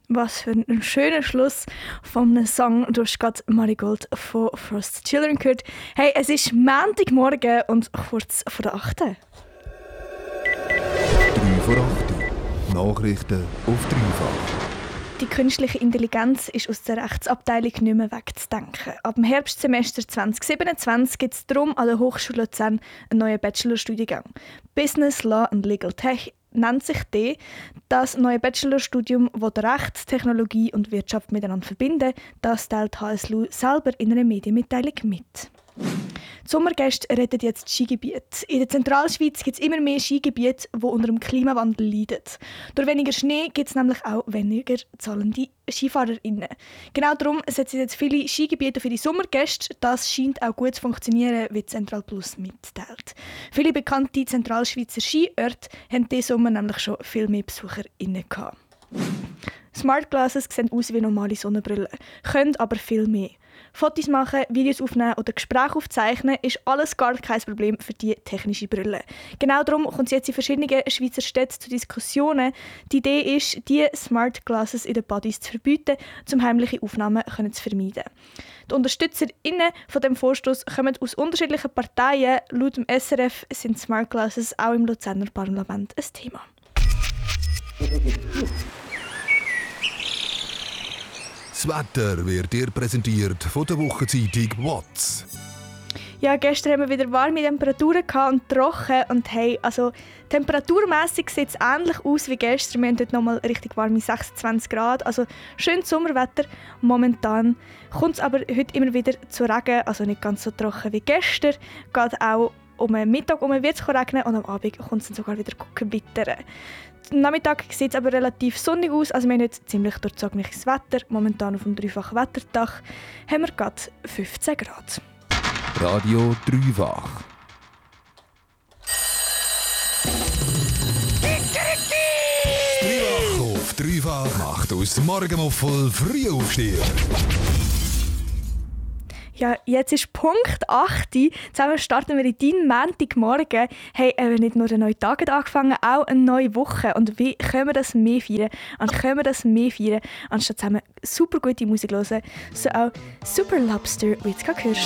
Was für ein schöner Schluss von einem Song. Du hast gerade Marigold von Frost Children gehört. Hey, es ist Montagmorgen und kurz vor der 8. 3 vor 8. Nachrichten auf dreifach. Die künstliche Intelligenz ist aus der Rechtsabteilung nicht mehr wegzudenken. Ab dem Herbstsemester 2027 gibt es darum an der Hochschule Luzern einen neuen Bachelorstudiengang. Business, Law and Legal Tech nennt sich der. Das neue Bachelorstudium, das Recht, Technologie und Wirtschaft miteinander verbinden, das teilt HSLU selber in einer Medienmitteilung mit. Die Sommergäste retten jetzt Skigebiete. In der Zentralschweiz gibt es immer mehr Skigebiete, die unter dem Klimawandel leiden. Durch weniger Schnee gibt es nämlich auch weniger zahlende SkifahrerInnen. Genau darum setzen jetzt viele Skigebiete für die Sommergäste. Das scheint auch gut zu funktionieren, wie Central Plus mitteilt. Viele bekannte Zentralschweizer Skiorte haben diesen Sommer nämlich schon viel mehr BesucherInnen gehabt. Smart Glasses sehen aus wie normale Sonnenbrillen, können aber viel mehr. Fotos machen, Videos aufnehmen oder Gespräche aufzeichnen ist alles gar kein Problem für die technische Brille. Genau darum kommt es jetzt in verschiedenen Schweizer Städten zu Diskussionen. Die Idee ist, die Smart Glasses in den Buddies zu verbieten, um heimliche Aufnahmen zu vermeiden. Die UnterstützerInnen von dem Vorstoß kommen aus unterschiedlichen Parteien. Laut dem SRF sind Smart Glasses auch im Luzerner Parlament ein Thema. Das Wetter wird dir präsentiert von der Wochenzeitung WATZ. Ja, gestern haben wir wieder warme Temperaturen und trocken. Und hey, also temperaturmässig sieht es ähnlich aus wie gestern. Wir haben heute nochmal richtig warme 26 Grad. Also schönes Sommerwetter. Momentan kommt es aber heute immer wieder zu Regen. Also nicht ganz so trocken wie gestern. Geht auch um den Mittag wird es regnen und am Abend kommt es dann sogar wieder gewittern. Am Nachmittag sieht es aber relativ sonnig aus, also wir haben heute ziemlich durchzogenes Wetter. Momentan auf dem dreifachen Wetterdach haben wir gerade 15 Grad. Radio Dreifach. Dreifach auf Dreifach macht aus Morgenmuffel Frühaufsteher. Ja, jetzt ist Punkt 8. Zusammen starten wir in deinen Montagmorgen. Hey, nicht nur der neue Tag hat angefangen, auch eine neue Woche. Und wie können wir das mehr feiern? Anstatt zusammen super gute Musik hören, so auch Super Lobster, wie du gerade hörst.